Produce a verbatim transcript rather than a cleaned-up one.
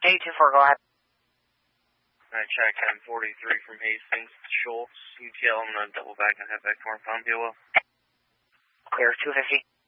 eight two four, go ahead. Alright, check ten forty-three from Hastings, Schultz, U T L on the double back and head back to our phone, be well. Clear, two fifty.